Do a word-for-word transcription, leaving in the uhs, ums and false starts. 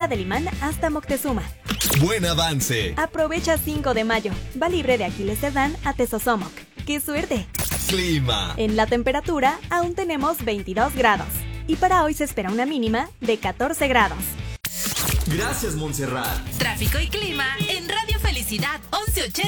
del Imán hasta Moctezuma. Buen avance. Aprovecha cinco de mayo. Va libre de Aquiles Cerdán a Tezosomoc. ¡Qué suerte! Clima. En la temperatura aún tenemos veintidós grados. Y para hoy se espera una mínima de catorce grados. Gracias, Montserrat. Tráfico y clima en Radio Felicidad once ochenta.